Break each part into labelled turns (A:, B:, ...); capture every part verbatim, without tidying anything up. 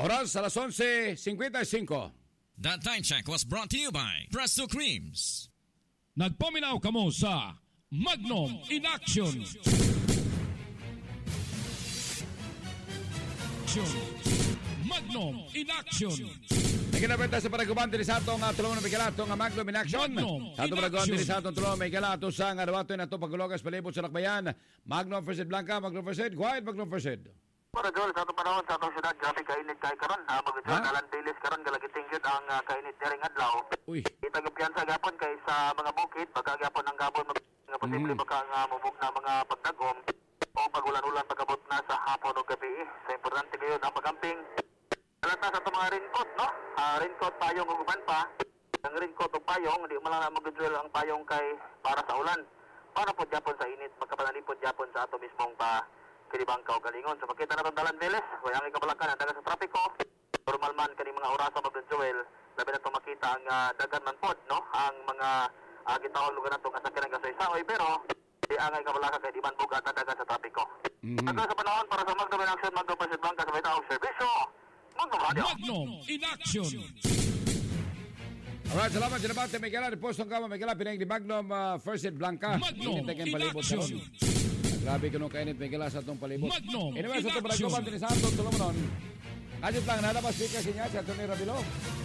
A: Oras alas onse singkwenta y singko.
B: That time check was brought to you by Presto Creams.
C: Nagpaminaw kamo sa Magnum in Action. Magnum in Action.
A: Naginapita sa paraguban din sa atong uh, tulungan na bigalato nga Magnum in Action. Sa atong paraguban din sa atong tulungan na bigalato sa nga dawato na ito pagkulogas palibot sa lakbayan. Magnum First Aid Blanca, Magnum First Aid, Guide, Magnum First Aid.
D: Para Joel, sa itong panahon sa atong syudad, grabe kainit kay karon. Uh, Mag-Joel, nalantilis karon, galagiting yun ang uh, kainit niring adlaw.
A: Uy.
D: Itagapyan sa gapon kay sa mga bukid, pagkagapon ng gapon, nga posible
A: Mm.
D: baka nga mubog na mga pagdagom o pagulan-ulan pagabot na sa hapon o gabi. Sa importante kayo ang pagamping. Alat na sa itong mga raincoat, no? Uh, raincoat, payong, ug uban pa. Ang raincoat o payong, hindi mo lang na Mag-Joel ang payong kay para sa ulan. Para po Japon sa init, magkapanalipod Japon sa ato mismong pa Kiribangka o Galingon. So makita na ron dalan Veles, wayang ikabalakan ang dagan sa trapiko. Normal man kaning mga orasa Mag-Joel, labi na ito makita ang uh, dagan man pod, no? Ang mga uh, gitawang lugar na ito nga sakyan ng gasay-saoy, pero di angay kabalaka kay di man bugat ang dagan sa trapiko.
A: Mm-hmm.
D: Hanggang sa panahon para sa Magnum in Action, Magnum First Aid Blanca sa Baitaong Servisyo, Magnum Radio.
C: Magnum in Action.
A: Alright, salamat. Sinabate, Miguel. Repostong kama, Miguel. Pinayang di Magnum uh, First Aid Blanca.
C: Magnum
A: Init na
C: in
A: palibot
C: Action.
A: karon. Grabe ko nung kainit, Miguel, sa itong palibot.
C: Magnum
A: Anyway,
C: in
A: sa itong
C: Action.
A: paraguban din sa atong tulungan. Kadit lang, nalabas speaker siya si Atty. Rabilo.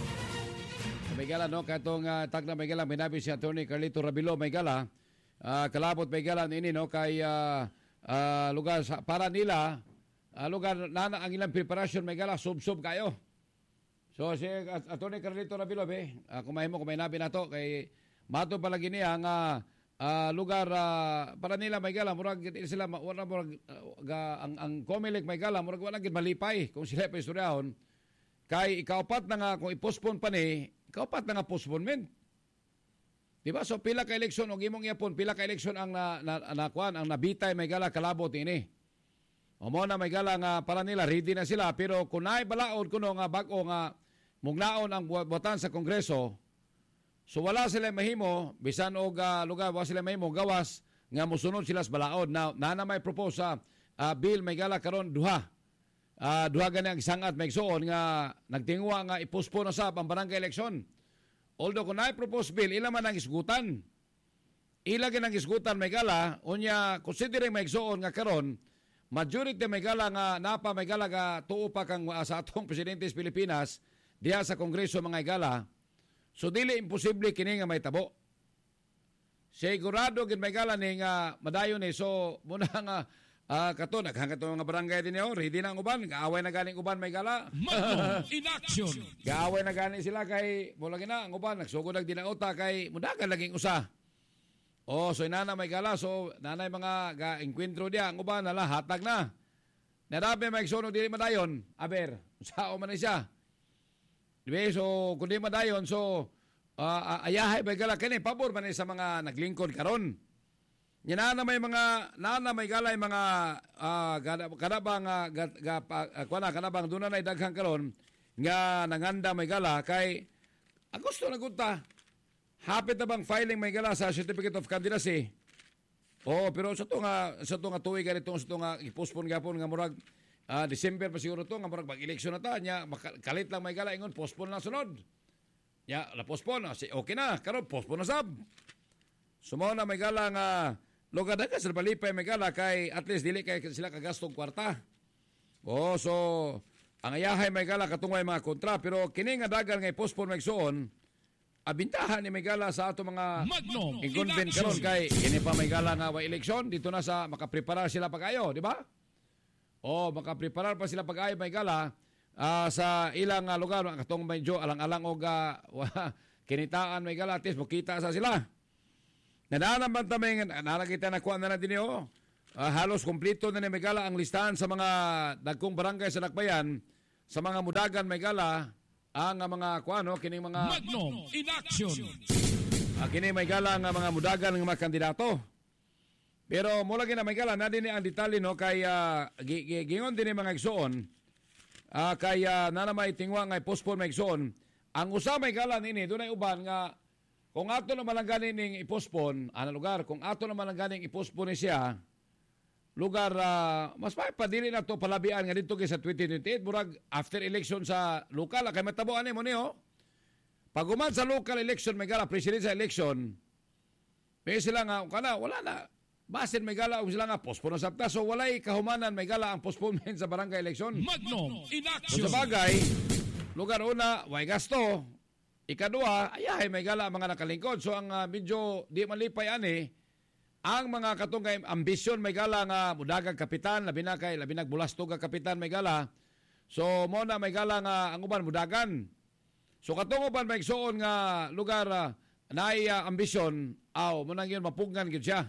A: Miguel, no, katong uh, tag na Miguel, minabi si Atty. Carlito Rabilo, Miguel, uh, kalabot Miguel, ini, no, kay uh, uh, lugar sa, para nila, uh, lugar na ang ilang preparasyon, Miguel, sub-sub kayo. So, si Atty. Carlito Rabilo, be, uh, kumahin mo, kumahin nabi na to, kay mato palagi niya ang uh, uh, lugar uh, para nila, Miguel, murag sila, wala murag, uh, ga, ang, ang Comelec, Miguel, murag wala gid malipay, kung sila pa istoryahon, kay ikaupat na nga, kung ipospon pa ni, ikaupat na nga postponement. Diba? So, pila ka eleksyon, o gimong yapon, pila ka eleksyon ang na, na, na, kuan, ang nabitay, Miguel, kalabot ini. O mo na, Miguel, nga para nila, ready na sila, pero kung naay balaod kuno nga bago nga mugnaon ang buwatan sa Kongreso, so wala sila mahimo, bisan og uh, lugar, wala sila mahimo, gawas, nga musunod sila sa balaod. Now, na na may propose sa uh, bill, may gala karon duha. Uh, duha gani ang isangat, may igsoon, nga nagtingwa nga ipospon na sa ang barangay eleksyon. Although kung naay propose bill, ila man ang isgutan. Ila gani ang isgutan, may gala, unya, considering may igsoon nga karon, majority may gala nga, napa may gala nga tuo pa kang uh, sa atong presidente sa Pilipinas, diya sa Kongreso mga igala, so dili imposible kini nga may tabo. Sigurado gid may igala ni nga madayon ni, so muna nga uh, kato naghangat mga barangay din niyo, ready na ang uban, gaaway na galing uban may igala.
C: Magnum in Action.
A: Gaaway na galing sila kay mula gina ang uban, nagsugod nag dinauta kay mudagan laging usa. Oh, so inana may igala, so nanay mga ga-enkwentro diya ang uban nala hatag na. Narabi may igsoon dili madayon, aber, sao man ni siya. Diba? So, kung di madayon, so, uh, ayahay ba gala kani, pabor man sa mga naglingkod karon. Yan na may mga, na may galay mga, uh, kanabang, uh, uh, kanabang doon na daghang karon, nga nanganda may gala, kay, ang gusto na gunta, hapit na bang filing may gala sa Certificate of Candidacy? Oo, pero sa ito nga, sa ito nga tuwi ganito, sa ito nga, ipospon gapon nga murag, Ah, uh, December pa siguro to, nga murag mag-eleksyon na ta, nya kalit lang may gala ingon, postpone na sunod. Ya, la postpone na, okay na, karon postpone na sab. Sumo na may gala nga lugar na ka sa balipay may gala kay at least dili kay sila kagastong kwarta. Oh, so ang ayahay may gala katungay mga kontra, pero kini nga dagan nga postpone may igsoon, abintahan ni may gala sa ato mga
C: Magnum
A: inconvent karon kay kini pa may gala nga wa eleksyon dito na sa makapreparar sila pagayo, di ba? O, makapreparar pa sila pag-ayo may gala uh, sa ilang uh, lugar. Katong medyo alang-alang o uh, kinitaan may gala. At least makita sa sila. Nananaman tamay, nakakita na kuha na na din yun. Uh, halos kumplito na ni may gala ang listahan sa mga dagkong barangay sa Lakbayan, sa mga mudagan may gala, ang uh, mga kuha, no, kining mga
C: Magnum in Action.
A: Uh, kining may gala ang uh, mga mudagan ng mga kandidato. Pero mula gina may gala na din ang detalye no kay uh, gingon din mga igsoon uh, kay uh, nanamay tingwa nga postpone may igsoon ang usa may gala nini dunay uban nga kung ato naman lang ganin ning i-postpone ana lugar kung ato naman lang ganing i-postpone siya lugar, uh, mas maipadili na to palabian nga dito kay sa twenty twenty-eight, murag after election sa local, kay matabo ani mo niyo. Pag uman sa local election, may gala, presidential election, may sila nga, kana, wala na. Basin may gala, sila nga, postpone na sabta. So, walay kahumanan, may gala ang postponement sa barangay election.
C: Magnom in
A: So,
C: action.
A: sa bagay, lugar una, way gasto. Ikadua, ayahay, may gala ang mga nakalingkod. So, ang uh, medyo di malipay ani, ang mga katungay ambisyon, may gala nga mudagang kapitan, labi na kay, labi nagbulastog ang kapitan, may gala. So, mo na may gala nga, ang uban mudagan. So katungo may igsoon nga lugar uh, na uh, ambisyon, aw, mo nang yun mapugnan gid siya.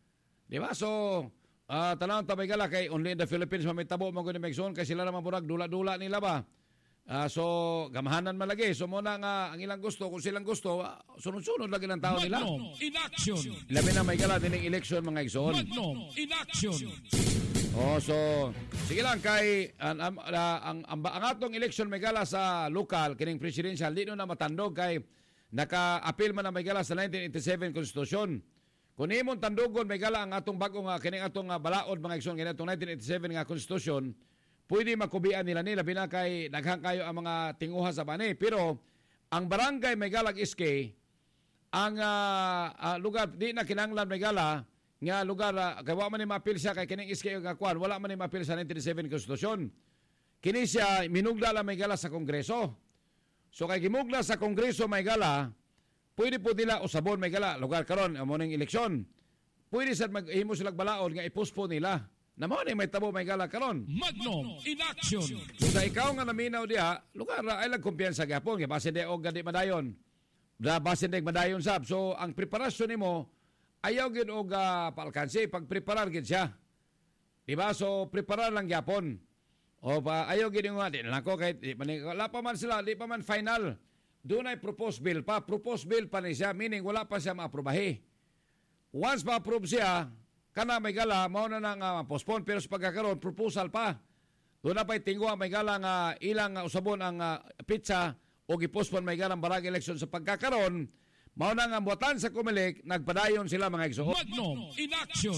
A: Di ba? So, uh, tanawang tabay gala kay only in the Philippines mamitabo mo gani may igsoon kay sila naman burag dula-dula nila ba. Uh, so, gamahanan malagi. So, muna nga ang ilang gusto, kung silang gusto, uh, sunod-sunod lagi ng tao nila.
C: Magnom in action.
A: Labi na may gala dining election mga igsoon.
C: Magnom in action.
A: Oh, so sige lang kay ang ang, ang, ang, ang atong election may gala sa local kining presidential di no na matandog kay naka-appeal man na may gala sa nineteen eighty-seven Constitution. Kung imong tandugon may gala ang atong bagong uh, kining atong uh, balaod mga igsoon kining atong nineteen eighty-seven nga Constitution, pwede makubian nila nila bina kay daghang kayo ang mga tinguha sa bani. Pero ang barangay may galag iske ang uh, uh, lugar di na kinanglan may gala nga lugar, uh, kaya wala man ni ma-appeal siya kay kining iske yung kakwan, wala man ni ma-appeal sa nineteen eighty-seven Constitution. Kini siya, minugla lang may gala sa Kongreso. So kay gimugla sa Kongreso may gala, pwede po nila usabon may gala, lugar karon amo ning eleksyon. Pwede sa maghimo sila balaod nga ipuspo nila. Namo ni may tabo may gala karon.
C: Magnom in action.
A: So sa ikaw nga naminaw diha, lugar ay lang kumpiyansa gyapon, kay base de og gadi madayon. Da base de madayon sab. So ang preparasyon nimo ayaw gid og uh, paalkansi pag preparar gid siya. Diba? So preparar lang gyapon. O pa ayaw gid nga di na ko kay di, wala pa man sila, di pa man final. Doon ay proposed bill pa, proposed bill pa ni siya, meaning wala pa siya ma-aprobahe. Once ma-approve siya, kana may gala mao na nang uh, postpone pero sa pagkakaroon proposal pa. Doon na pa'y tingwa may gala nga ilang uh, usabon ang uh, pizza o gipostpone may galang barangay election sa pagkakaroon. Mao na nga buwatan sa Comelec, nagpadayon sila mga igsoon.
C: Magnom in action.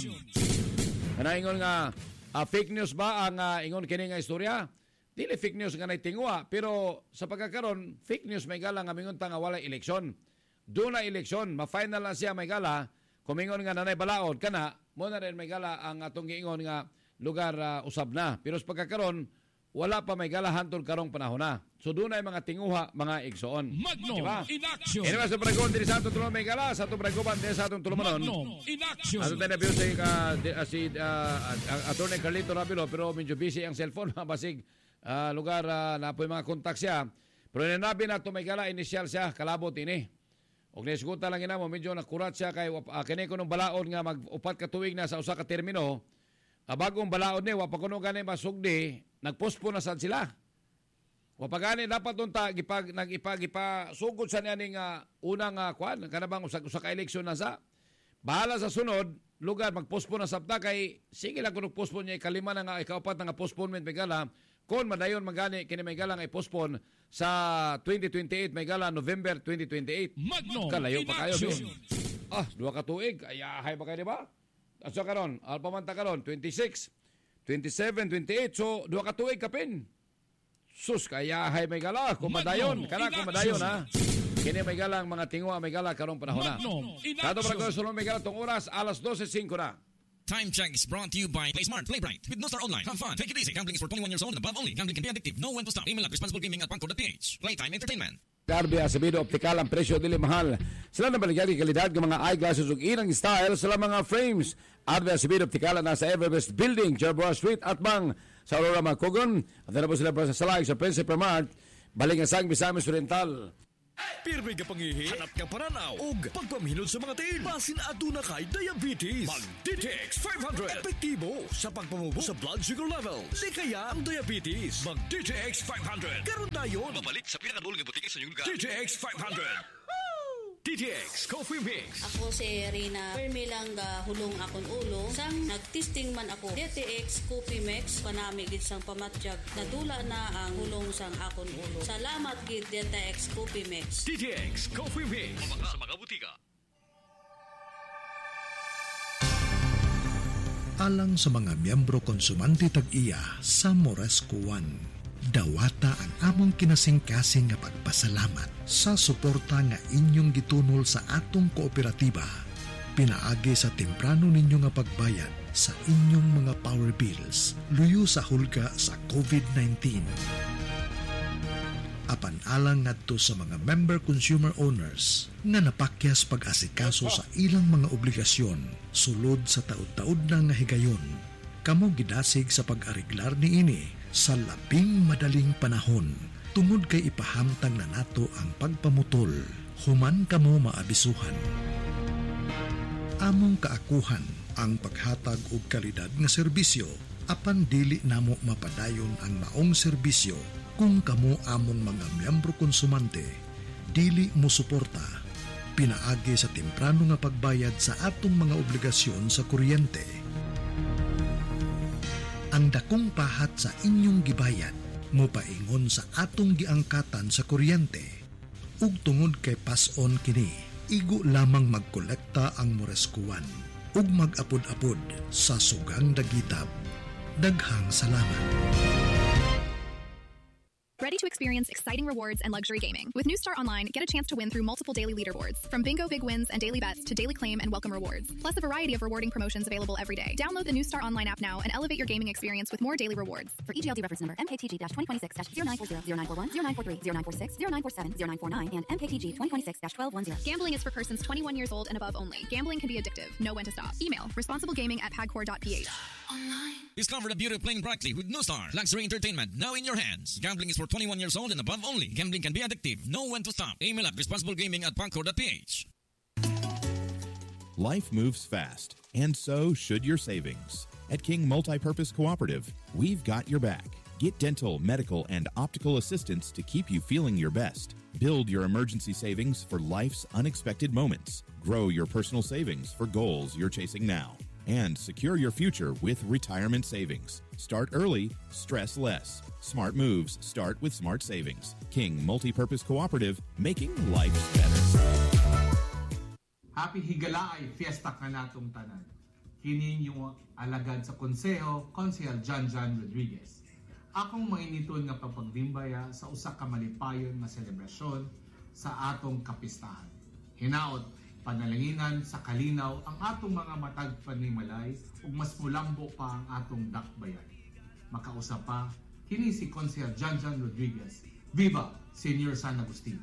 A: Kana ingon nga uh, fake news ba ang uh, ingon kini nga istorya? Dili fake news nga naitingwa, pero sa pagkakaron fake news may gala nga mingon ta nga wala eleksyon. Doon na eleksyon, ma-final na siya may gala, kumingon nga nanay balaod kana, mo na rin may gala ang atong giingon nga lugar uh, usab na. Pero sa pagkakaron wala pa may gala hantod karong panahon na. So doon ay mga tinguha, mga igsoon.
C: Magnom
A: diba?
C: in action.
A: Anyway, sa Bragon, diri sa atong tulungan may gala, sa atong Bragoban, diri sa atong tulumanon.
C: Magnom in action.
A: Ato tayo na view si, uh, di- uh, si uh, uh, Atty. Carlito Ravilo, pero medyo busy ang cellphone, basig uh, lugar uh, na po yung mga kontak siya. Pero nanabi na ito may gala, initial siya, kalabot ini. Og nisguta lang ina mo, medyo nakurat siya kay uh, kini ko nung balaod nga mag-upat ka tuig na sa usa ka termino. Uh, bagong balaod ni, wapa kuno gani masugdi, nagpostpone na sad sila. Wapa gani dapat unta gipag nagipag sugod sa niya ning uh, unang uh, kwan, kanabang usa, usa ka eleksyon na sa. Bahala sa sunod, lugar magpostpone na sabta kay sige lang kung postpone niya ikalima na nga ikaupat na nga postponement may gala. Kung madayon magani kini may gala nga i-postpone sa twenty twenty-eight may gala November twenty twenty-eight.
C: Magnom
A: Kalayo
C: in
A: pa kayo.
C: action.
A: Bin. Ah, duha ka tuig. Ayahay pa kayo, di ba? Aso karon, alpamanta karon, twenty-six, twenty-seven, twenty-eight. So, duha ka tuig kapin. Sus, kayahay may gala. Kumadayon. Kana kumadayon, ha? Kini may gala ang mga tingwa may gala karong panahon na.
C: Magnom in
A: Kato para ko
C: action.
A: sunod may gala tong oras, alas twelve oh five na.
B: Time check is brought to you by Play Smart, Play Bright. With No Star Online, have fun, take it easy. Gambling is for twenty-one years old and above only. Gambling can be addictive. Know when to stop. Email at responsible gaming at pangko dot p h. Playtime Entertainment.
A: Darby Acevedo Optical ang presyo dili mahal. Sila na baligyan ng kalidad ng mga eyeglasses ug ilang style sa mga frames. Darby Acevedo Optical na sa Everbest Building, Jerboa Street at Bang sa Aurora Macogon. At na po sila sa Salay sa Principal Mart, balik ang Sang Misamis Oriental.
E: Pirmi ka pangihi, hanap ka pananaw, ug pagpamhinod sa mga tiil. Basin aduna kay diabetes. Mag-D T X five hundred. Epektibo sa pagpamubo sa blood sugar levels. Di kaya ang diabetes. Mag-D T X five hundred. Karon dayon.
B: Mabalik sa pinakadulong ng butiki sa inyong lugar.
E: D T X five hundred. D T X Coffee Mix.
F: Ako si Rina. Permi lang ga hulong akong ulo. Sang nagtesting man ako. D T X Coffee Mix. Panami gid sang pamatjag. Nadula na ang hulong sang akong ulo. Salamat gid D T X Coffee Mix.
E: D T X Coffee Mix.
B: Mabaka sa mga butika.
G: Alang sa mga miyembro konsumante tag-iya sa Moresco One, dawata ang among kinasing-kasing nga pagpasalamat sa suporta nga inyong gitunol sa atong kooperatiba. Pinaagi sa temprano ninyo nga pagbayad sa inyong mga power bills luyo sa hulga sa COVID nineteen. Apan alang ngadto sa mga member consumer owners nga napakyas pag-asikaso sa ilang mga obligasyon sulod sa taud-taud na nga higayon, kamo gidasig sa pag-ariglar niini sa labing madaling panahon tungod kay ipahamtang na nato ang pagpamutol human kamo maabisuhan. Among kaakuhan ang paghatag og kalidad nga serbisyo apan dili namo mapadayon ang maong serbisyo kung kamo among mga miyembro konsumante dili mo suporta. Pinaagi sa temprano nga pagbayad sa atong mga obligasyon sa kuryente. Ang dakong pahat sa inyong gibayad mopaingon sa atong giangkatan sa kuryente ug tungod kay pass-on kini, igo lamang magkolekta ang Moresco One ug mag-apod-apod sa sugang dagitab. Daghang salamat.
H: Ready to experience exciting rewards and luxury gaming? With New Star Online, get a chance to win through multiple daily leaderboards, from bingo big wins and daily bets to daily claim and welcome rewards, plus a variety of rewarding promotions available every day. Download the New Star Online app now and elevate your gaming experience with more daily rewards.
I: For E G L D reference number M K T G twenty twenty-six zero nine four zero, zero nine four one, zero nine four three, zero nine four six, zero nine four seven, zero nine four nine, and M K T G twenty twenty-six twelve ten.
H: Gambling is for persons twenty-one years old and above only. Gambling can be addictive. Know when to stop. Email responsiblegaming at pagcor dot p h.
B: Discover the beauty of playing brightly with No Star. Luxury entertainment now in your hands. Gambling is for twenty-one years old and above only. Gambling can be addictive. Know when to stop. Email at responsiblegaming at pagcor dot p h.
J: Life moves fast, and so should your savings. At King Multipurpose Cooperative, we've got your back. Get dental, medical, and optical assistance to keep you feeling your best. Build your emergency savings for life's unexpected moments. Grow your personal savings for goals you're chasing now. And secure your future with retirement savings. Start early, stress less. Smart moves start with smart savings. King Multipurpose Cooperative, making life better.
K: Happy Higalaay Fiesta ka natong tanan. Kini yung alagad sa konseho, Konsehal John John Rodriguez. Akong mainiton nga papagdimbaya sa usa ka malipayon nga selebrasyon sa atong kapistahan. Hinaot panalanginan sa kalinaw ang atong mga matag panimalay ug mas mulambo pa ang atong dakbayan. Makausap pa kini si Konsehal John John Rodriguez. Viva Senior San Agustin.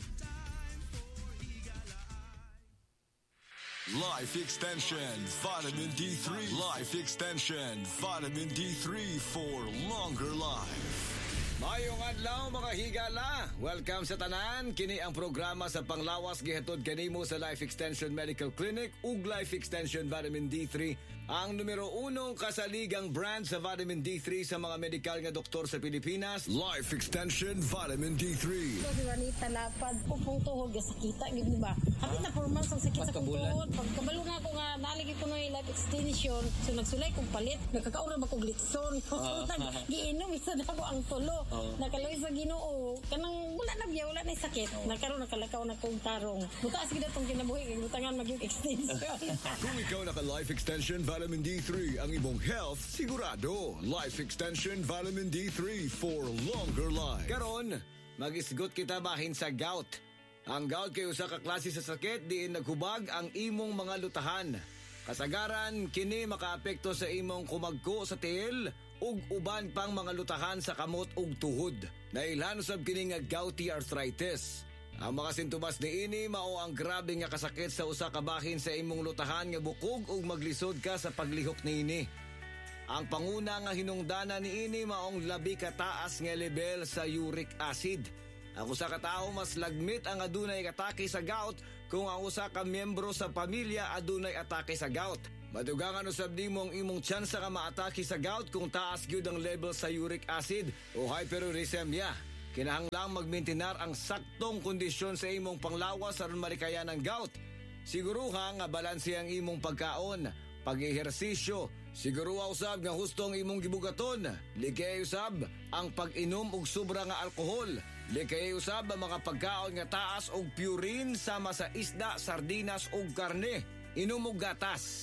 E: Life Extension Vitamin D three. Life Extension Vitamin D three for longer life.
L: Mayong adlaw mga higala. Welcome sa tanan. Kini ang programa sa panglawas gihatod kanimo sa Life Extension Medical Clinic ug Life Extension Vitamin D three, ang numero unong kasaligang brand sa vitamin D three sa mga medikal nga doktor sa Pilipinas.
E: Life Extension Vitamin D three.
M: So, di ba ni talapad upong tuhod sakita gid ba? Abi na four months ang sakit sa tuhod. Pagkabalo na ko nga naligi ko no Life Extension, so nagsulay kong palit, nagkakaura ba kog litson. Giinom isa na ko ang tulo. Oh. Nakaloy sa Ginoo kanang wala na biya, wala na sakit. Oh. Nakaroon nakalakaw na kong tarong. Butaas gid atong kinabuhi kay butangan mag extension.
E: Kung ikaw naka Life Extension Vitamin D three, ang imong health sigurado. Life Extension Vitamin D three for longer life.
L: Karon, magisgot kita bahin sa gout. Ang gout kay usa ka klase sa sakit diin naghubag ang imong mga lutahan. Kasagaran kini makaapekto sa imong kumagko sa tiil ug uban pang mga lutahan sa kamot ug tuhod. Nailhan usab kini nga gouty arthritis. Ang mga sintomas niini mao ang grabe nga kasakit sa usa ka bahin sa imong lutahan nga bukog ug maglisod ka sa paglihok niini. Ang panguna nga hinungdanan niini maong labi ka taas nga level sa uric acid. Ang usa ka tawo mas lagmit ang adunay atake sa gout kung ang usa ka miyembro sa pamilya adunay atake sa gout. Madugangan usab nimo ang imong tsansa nga maatake sa gout kung taas gyud ang level sa uric acid o hyperuricemia. Kinahanglang magmaintenar ang saktong kondisyon sa imong panglawas aron malikayan ang gout. Siguruha nga balanse ang imong pagkaon, pag-ehersisyo. Siguruha usab nga husto ang imong gibugaton. Likay usab ang pag-inom og sobra nga alkohol. Likay usab ang mga pagkaon nga taas og purine sama sa isda, sardinas ug karne. Inom og gatas.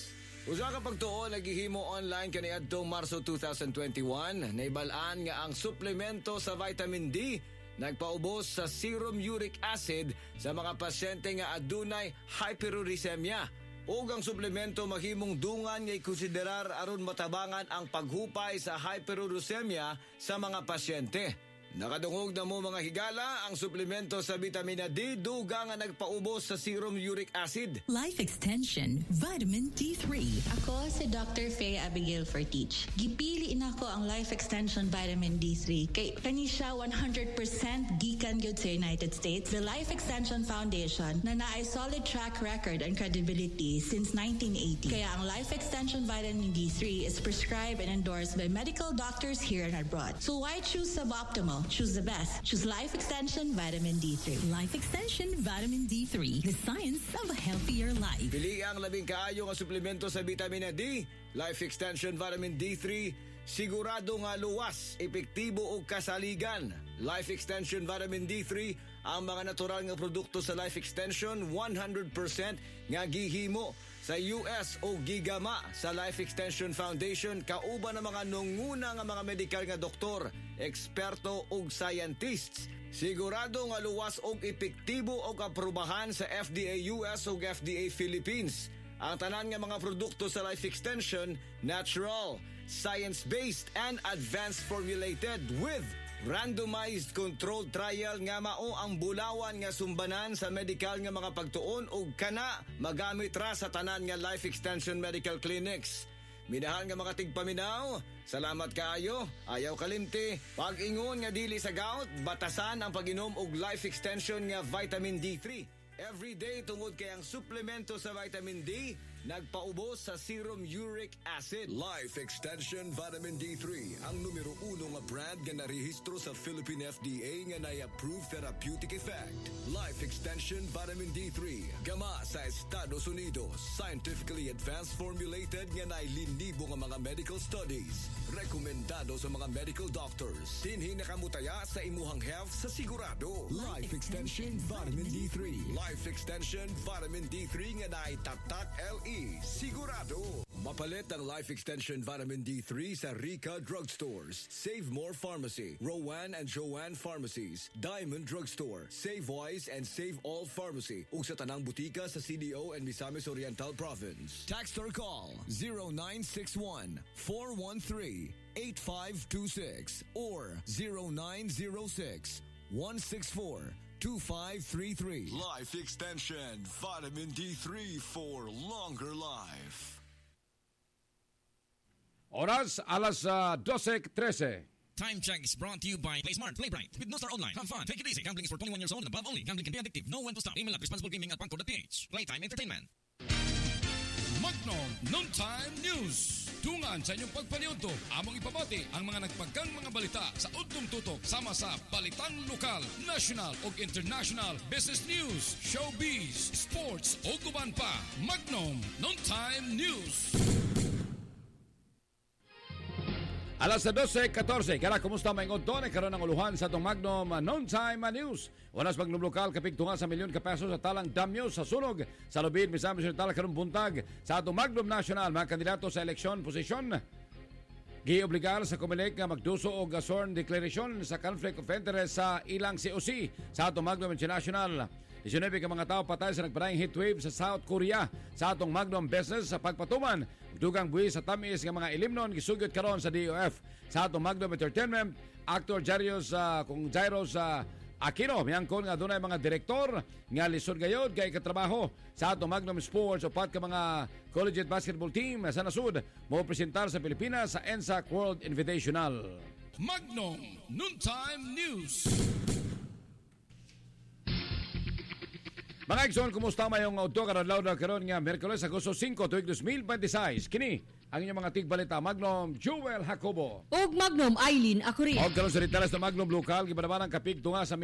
L: Usa ka pagtuo naghihimo online kaniadtong Marso twenty twenty-one, naibalaan nga ang suplemento sa vitamin D nagpaubos sa serum uric acid sa mga pasyente nga adunay hyperuricemia. Ug ang suplemento mahimong dungan nga ikonsiderar aron matabangan ang paghupay sa hyperuricemia sa mga pasyente. Nakadungog na mo mga higala, ang suplemento sa vitamina D duga nga nagpaubos sa serum uric acid.
N: Life Extension Vitamin D three.
O: Ako si Doctor Faye Abigail Fortich. Gipili nako ang Life Extension Vitamin D three kay kani siya one hundred percent gikan gyud sa United States. The Life Extension Foundation na naay solid track record and credibility since nineteen eighty. Kaya ang Life Extension Vitamin D three is prescribed and endorsed by medical doctors here and abroad. So why choose suboptimal? Choose the best. Choose Life Extension Vitamin D three.
N: Life Extension Vitamin D three. The science of a healthier life.
L: Pili ang labing kaayo nga suplemento sa vitamina D. Life Extension Vitamin D three. Sigurado nga luwas, epektibo o kasaligan. Life Extension Vitamin D three. Ang mga natural nga produkto sa Life Extension one hundred percent nga gihimo sa U S o gigama sa Life Extension Foundation kauban ng mga nunguna nga mga medikal nga doktor, eksperto ug scientists. Sigurado nga luwas og epektibo og aprubahan sa F D A U S ug F D A Philippines. Ang tanan nga mga produkto sa Life Extension natural, science-based and advanced formulated with randomized controlled trial nga mao ang bulawan nga sumbanan sa medical nga mga pagtuon ug kana magamit ra sa tanan nga Life Extension Medical Clinics. Minahal nga mga tigpaminaw, salamat kaayo, ayaw kalimti. Pag-ingon nga dili sa gout, batasan ang pag-inom og Life Extension nga Vitamin D three. Every day tungod kay ang suplemento sa vitamin D nagpaubos sa serum uric acid.
E: Life Extension Vitamin D three, ang numero uno nga brand nga narehistro sa Philippine F D A nga na-approve therapeutic effect. Life Extension Vitamin D three, gama sa Estados Unidos, scientifically advanced formulated nga nailinibo nga mga medical studies. Rekomendado sa mga medical doctors. Dinhi nakamutaya sa imuhang health sa sigurado. Life Extension Vitamin D three. Life Extension Vitamin D three nga naitatak L E. Sigurado. Mapalit ang Life Extension Vitamin D three sa Rica Drugstores, Save More Pharmacy, Rowan and Joanne Pharmacies, Diamond Drugstore, Save Wise and Save All Pharmacy, ug sa tanang butika sa C D O and Misamis Oriental Province. Text or call zero nine six one, four one three, eight five two six or zero nine zero six, one six four, two five three three. Life Extension Vitamin D three for longer life.
A: Oras alas uh, twelve thirteen.
B: Time check is brought to you by Play Smart, Play Bright. With No Star Online, have fun, take it easy. Gambling is for twenty-one years old and above only. Gambling can be addictive. Know when to stop. Email at responsible gaming at pangko dot p h. Playtime Entertainment.
C: Magnum Noontime News. Tungan sa inyong pagpaniunto, among ipamati ang mga nagpagkang mga balita sa Udtong Tutok sama sa Balitang Lokal, National ug International Business News, Showbiz, Sports o guban pa. Magnum Noontime News.
A: Alas twelve fourteen, kaya kumusta maingod doon? Karoon ng uluhan sa itong Magnum Noontime News. Wanas Magnum Lokal, kapigtunga sa milyon ka peso sa talang damyo sa sunog. Sa lubid, Misamis Oriental, karong buntag sa itong Magnum National, mga kandidato sa eleksyon, posisyon. Gi-obligar sa Comelec nga magduso o sworn declaration sa conflict of interest sa ilang C O C sa itong Magnum International. nineteen ka mga tao patay sa nagparahing heatwave sa South Korea sa atong Magnum Business sa pagpatuman. Dugang buwis sa tamis nga mga ilimnon gisugyot karon sa D O F sa atong Magnum Entertainment. Actor Jairus uh, kung Jairus uh, Aquino miyangkon nga dunay mga direktor nga lisod gayod kay katrabaho sa atong Magnum Sports upat ka mga collegiate basketball team sa nasud mo presentar sa Pilipinas sa N S A C World Invitational.
C: Magnum Noontime News.
A: Mga igsoon, kumusta mayong auto karon law na karon nga Miyerkules Agosto five tuig twenty twenty-six. Kini ang inyong mga tigbalita Magnum Joel Jacobo
P: ug Magnum Eileen Acuria.
A: Og karon sa details na Magnum Lokal gibanaban ang kapigtunga sa